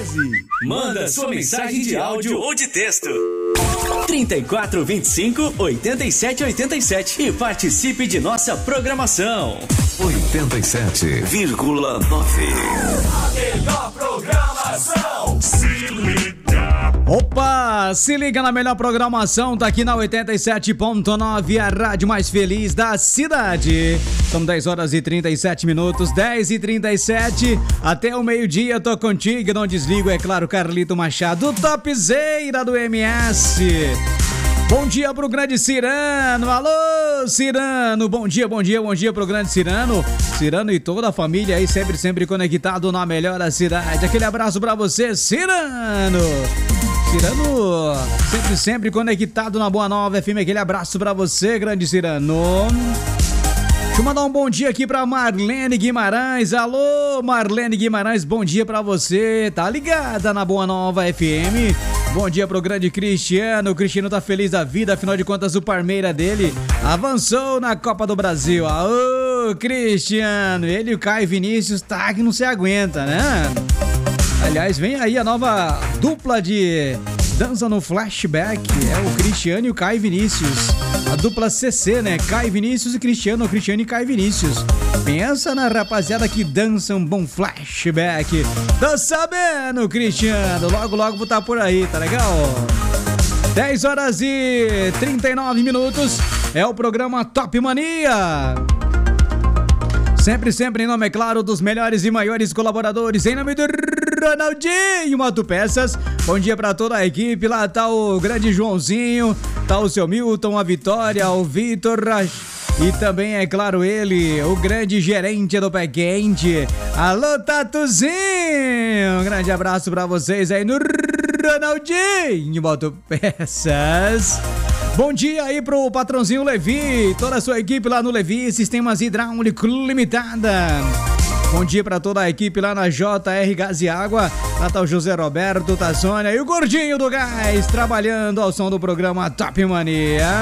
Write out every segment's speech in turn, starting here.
Manda sua mensagem de áudio ou de texto. 3425-8787 e participe de nossa programação. 87,9. A melhor programação. Se liga. Opa, se liga na melhor programação, tá aqui na 87.9, a rádio mais feliz da cidade. São 10 horas e 37 minutos, 10 e 37, até o meio-dia tô contigo, não desligo, é claro, Carlito Machado, topzera do MS. Bom dia pro grande Cirano, alô Cirano, bom dia pro grande Cirano, Cirano e toda a família aí sempre conectado na melhor da cidade, aquele abraço pra você, Cirano, sempre conectado na Boa Nova FM, aquele abraço pra você, grande Cirano. Deixa eu mandar um bom dia aqui pra Marlene Guimarães. Alô, Marlene Guimarães, bom dia pra você. Tá ligada na Boa Nova FM. Bom dia pro grande Cristiano. O Cristiano tá feliz da vida, afinal de contas o Parmeira dele avançou na Copa do Brasil. Aô, Cristiano. Ele e o Caio Vinícius tá que não se aguenta, né? Aliás, vem aí a nova dupla de dança no flashback. É o Cristiano e o Caio Vinícius. A dupla CC, né? Caio Vinícius e Cristiano, ou Cristiano e Caio Vinícius. Pensa na rapaziada que dança um bom flashback. Tá sabendo, Cristiano? Logo vou estar por aí, tá legal? 10 horas e 39 minutos. É o programa Top Mania. Sempre em nome, é claro, dos melhores e maiores colaboradores. Em nome do Ronaldinho Autopeças. Bom dia pra toda a equipe. Lá tá o grande Joãozinho, tá o seu Milton, a Vitória, o Vitor e também, é claro, ele, o grande gerente do Pé Quente. Alô, Tatuzinho! Um grande abraço pra vocês aí no Ronaldinho Autopeças. Bom dia aí pro patrãozinho Levi, toda a sua equipe lá no Levi, Sistemas Hidráulico Limitada. Bom dia pra toda a equipe lá na JR Gás e Água. Lá tá o José Roberto, tá a Sônia e o Gordinho do Gás, trabalhando ao som do programa Top Mania.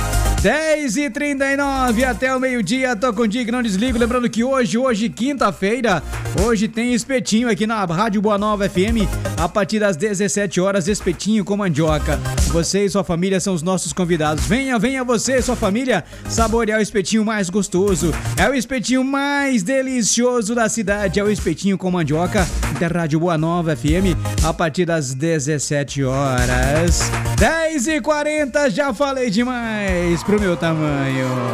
10h39 até o meio-dia, tô contigo, não desligo. Lembrando que hoje, quinta-feira, hoje tem espetinho aqui na Rádio Boa Nova FM, a partir das 17 horas, espetinho com mandioca. Você e sua família são os nossos convidados. Venha você e sua família saborear o espetinho mais gostoso. É o espetinho mais delicioso da cidade, é o espetinho com mandioca da Rádio Boa Nova FM, a partir das 17 horas. 10h40, já falei demais pro meu tamanho.